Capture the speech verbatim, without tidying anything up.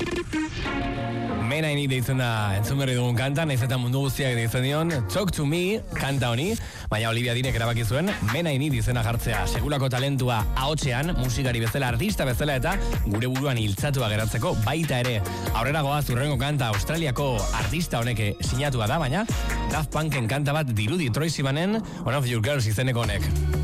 Men I Need deitzen da entzun berri dugun kanta, nahiz eta mundu guztiak deitzen dion Talk to Me kanta honi, baina Olivia Deanek erabaki zuen Men I Need izena jartzea, segulako talentua ahotsean, musikari bezala, artista bezala eta gure buruan hiltzatua geratzeko baita ere. Aurrera goaz urrengo kanta Australiako artista honek sinatua da, baina Daft Punken kanta bat dirudi Troye Sivanen One of Your Girls izeneko honek.